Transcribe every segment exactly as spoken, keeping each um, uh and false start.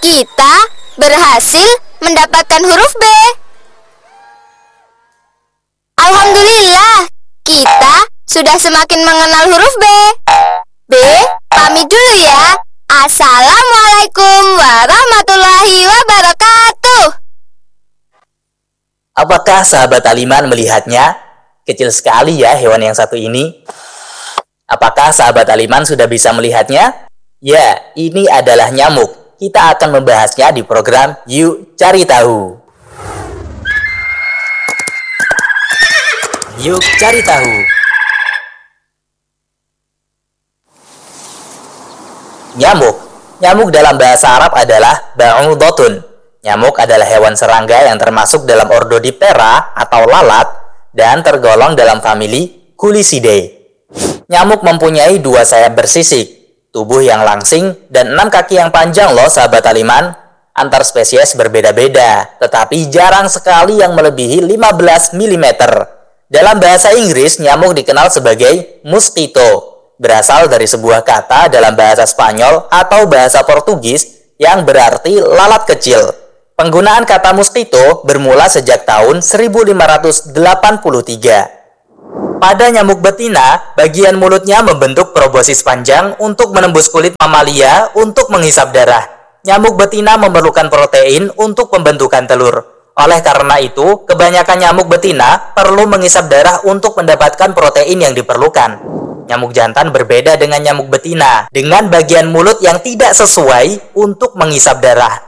Kita berhasil mendapatkan huruf B. Alhamdulillah, kita sudah semakin mengenal huruf B. B, pamit dulu ya. Assalamualaikum warahmatullahi wabarakatuh. Apakah sahabat Aliman melihatnya? Kecil sekali ya hewan yang satu ini. Apakah sahabat Aliman sudah bisa melihatnya? Ya, ini adalah nyamuk. Kita akan membahasnya di program Yuk Cari Tahu. Yuk Cari Tahu. Nyamuk. Nyamuk dalam bahasa Arab adalah ba'udhatun. Nyamuk adalah hewan serangga yang termasuk dalam ordo Diptera atau lalat dan tergolong dalam famili Culicidae. Nyamuk mempunyai dua sayap bersisik, tubuh yang langsing, dan enam kaki yang panjang loh sahabat Aliman. Antar spesies berbeda-beda, tetapi jarang sekali yang melebihi lima belas milimeter. Dalam bahasa Inggris, nyamuk dikenal sebagai mosquito. Berasal dari sebuah kata dalam bahasa Spanyol atau bahasa Portugis yang berarti lalat kecil. Penggunaan kata mosquito bermula sejak tahun seribu lima ratus delapan puluh tiga. Pada nyamuk betina, bagian mulutnya membentuk proboscis panjang untuk menembus kulit mamalia untuk menghisap darah. Nyamuk betina memerlukan protein untuk pembentukan telur. Oleh karena itu, kebanyakan nyamuk betina perlu menghisap darah untuk mendapatkan protein yang diperlukan. Nyamuk jantan berbeda dengan nyamuk betina, dengan bagian mulut yang tidak sesuai untuk menghisap darah.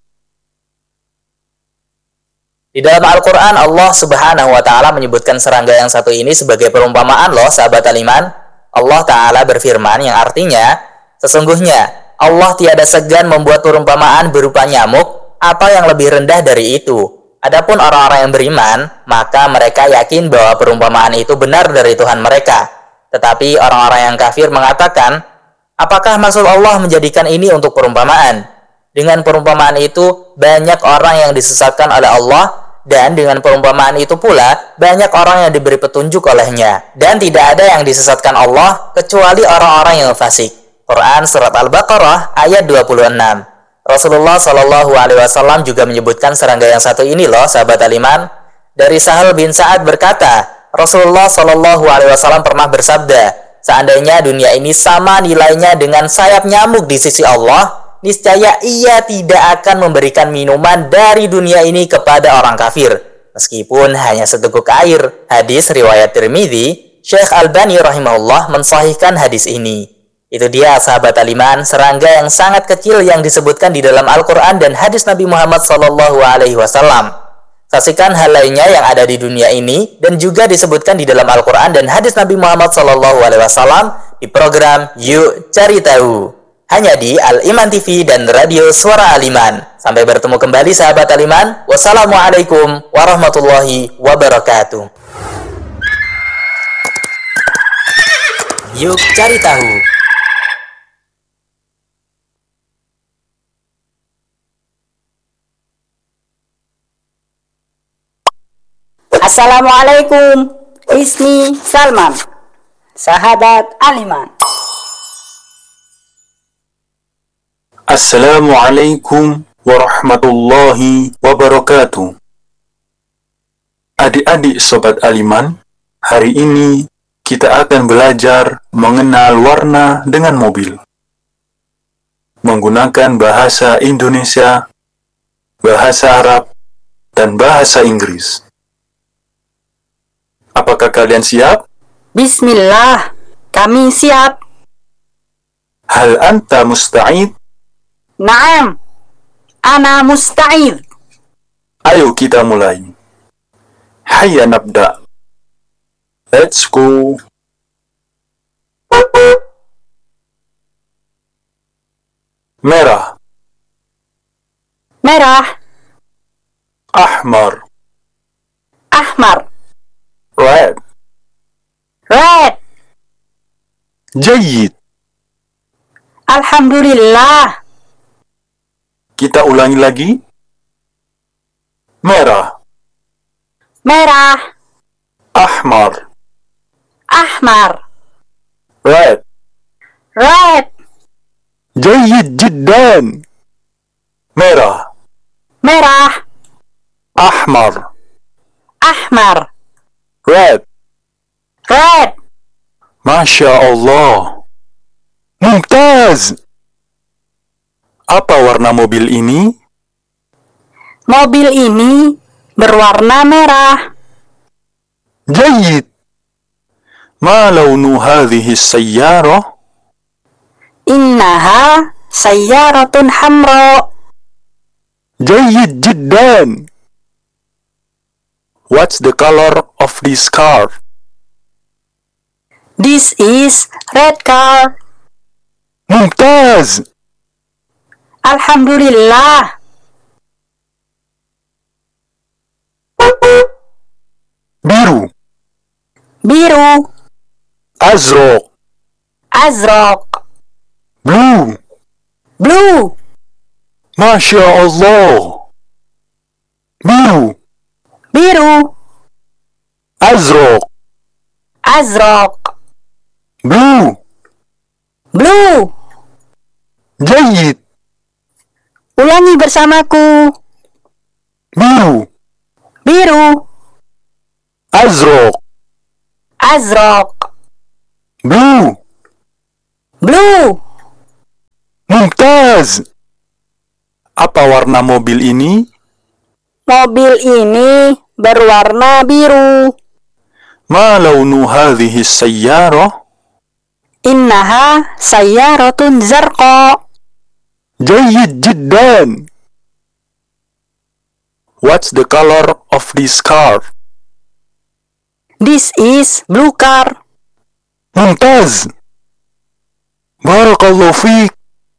Di dalam Al-Quran, Allah Subhanahu wa Ta'ala menyebutkan serangga yang satu ini sebagai perumpamaan loh, sahabat Aliman. Allah Ta'ala berfirman yang artinya, sesungguhnya Allah tiada segan membuat perumpamaan berupa nyamuk atau yang lebih rendah dari itu. Adapun orang-orang yang beriman, maka mereka yakin bahwa perumpamaan itu benar dari Tuhan mereka. Tetapi orang-orang yang kafir mengatakan, apakah maksud Allah menjadikan ini untuk perumpamaan? Dengan perumpamaan itu, banyak orang yang disesatkan oleh Allah, dan dengan perumpamaan itu pula, banyak orang yang diberi petunjuk olehnya. Dan tidak ada yang disesatkan Allah, kecuali orang-orang yang fasik. Quran Surat Al-Baqarah ayat dua puluh enam. Rasulullah Shallallahu Alaihi Wasallam juga menyebutkan serangga yang satu ini loh, sahabat Aliman. Dari Sahal bin Sa'ad berkata, Rasulullah Shallallahu Alaihi Wasallam pernah bersabda, seandainya dunia ini sama nilainya dengan sayap nyamuk di sisi Allah, niscaya ia tidak akan memberikan minuman dari dunia ini kepada orang kafir, meskipun hanya seteguk air. Hadis riwayat Tirmidzi. Syekh Albani rahimahullah mensahihkan hadis ini. Itu dia sahabat Aliman, serangga yang sangat kecil yang disebutkan di dalam Al-Quran dan hadis Nabi Muhammad Shallallahu Alaihi Wasallam. Saksikan hal lainnya yang ada di dunia ini dan juga disebutkan di dalam Al-Quran dan hadis Nabi Muhammad Shallallahu Alaihi Wasallam di program Yuk Cari Tahu, hanya di Al-Iman T V dan Radio Suara Aliman. Sampai bertemu kembali sahabat Aliman. Wassalamualaikum warahmatullahi wabarakatuh. Yuk Cari Tahu. Assalamualaikum, Ismi Salman, sahabat Aliman. Assalamualaikum warahmatullahi wabarakatuh. Adik-adik sobat Aliman, hari ini kita akan belajar mengenal warna dengan mobil. Menggunakan bahasa Indonesia, bahasa Arab, dan bahasa Inggris. Apakah kalian siap? Bismillah, kami siap. Hal anta musta'id? Naam, ana musta'id. Ayo kita mulai. Hayya nabda. Let's go. Merah. Merah. Ahmar. Ahmar. Red. Red. Jayyid. Alhamdulillah. Kita ulangi lagi. Merah. Merah. Ahmar. Ahmar. Red. Red. جيد جدا. merah, merah, ahmar, ahmar, red. red, Masya Allah. Mumtaz. Apa warna mobil ini? mobil ini berwarna merah. جيد. ما لون هذه السيارة؟ إنها سيارة حمراء. جيد جدا. What's the color of this car? This is red car. ممتاز. Alhamdulillah. biru, Biru, أزرق, azraq, blue. blue, ما شاء الله. biru, biru, أزرق, azraq, blue. blue. جيد. Ulangi bersamaku. biru, Biru, أزرق, azraq, blue. blue. Mumtaz. Apa warna mobil ini? Mobil ini berwarna biru. ما لون هذه السيارة؟ Innaha sayyaratun zarqa. جيد جدا. What's the color of this car? This is blue car. ممتاز. بارك الله فيك.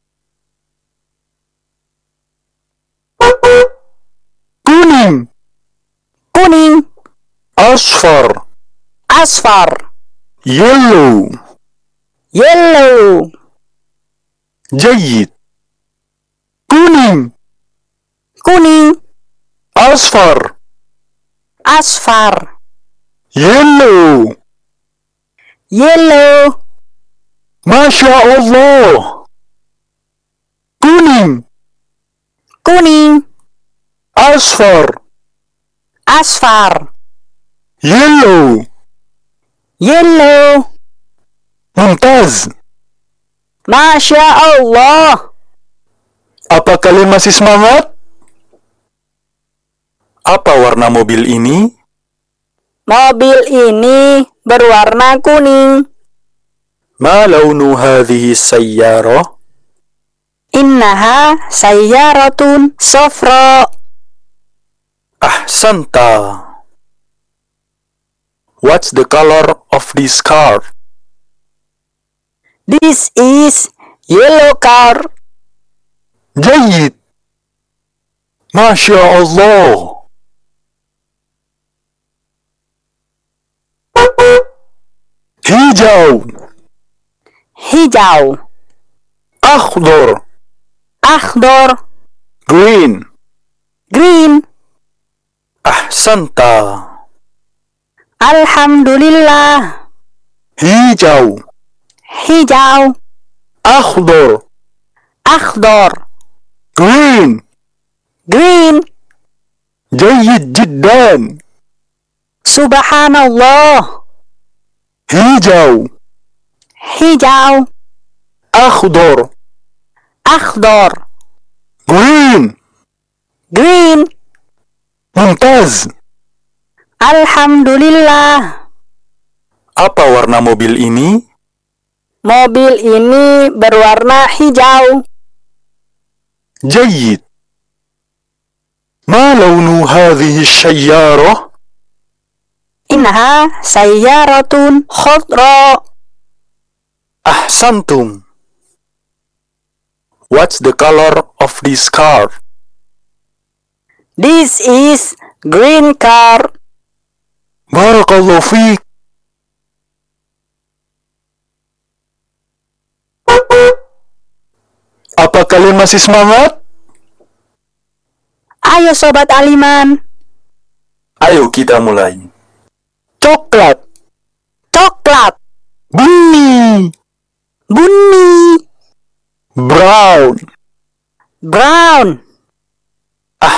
kuning, Kuning, أصفر, asfar, yellow. yellow, جيد. kuning, kuning, أصفر, asfar, yellow. yellow. ما شاء الله. kuning, Kuning, أصفر, asfar, yellow. yellow. Mumtaz. Masya Allah. Apa kalian masih semangat? Apa warna mobil ini? Mobil ini berwarna kuning. ما لون هذه السيارة؟ Innaha sayyaratun safra. أحسنت. What's the color of this car? This is yellow car. جيد. ما شاء الله. hijau, Hijau, أخضر, akhdar, green. green. أحسنت. Alhamdulillah. hijau, Hijau, أخضر, akhdar, green. green. جيد جدا. Subhanallah. hijau, Hijau, أخضر, akhdar, green. green. ممتاز. Alhamdulillah. Apa warna mobil ini? Mobil ini berwarna hijau. جيد. ما لون هذه السيارة؟ Innaha sayyaratun khadra. أحسنتم. What's the color of this car? This is green car. بارك الله فيك. Apa kalian masih semangat? Ayo Sobat Aliman. Ayo kita mulai. Coklat, Coklat, bunyi, bunyi, brown, brown,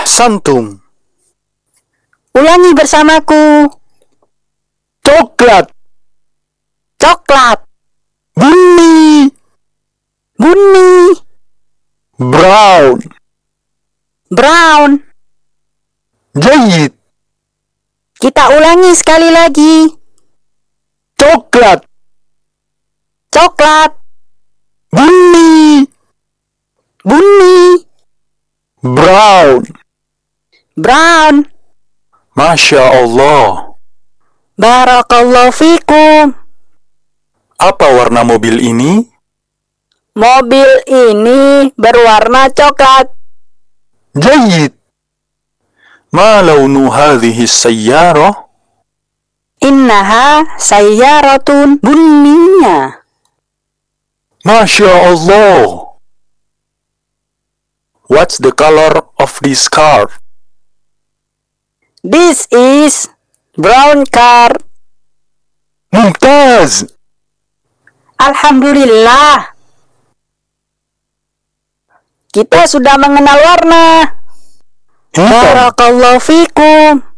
Ahsantum. Ulangi bersamaku. Coklat. Coklat. Bunyi. Bunyi. Brown. Brown. Jayid. Kita ulangi sekali lagi. Coklat. Coklat. Bunyi. Bunyi. Brown. Brown. Masya Allah. Barakallahu fikum. Apa warna mobil ini? Mobil ini berwarna coklat. Jayid. Ma launu hadhihi sayyarah? Innaha sayyaratun bunninya. Masya Allah. What's the color of this car? This is brown car. Mumtaz. Alhamdulillah. Kita sudah mengenal warna. Hitam. Barakallahu fikum.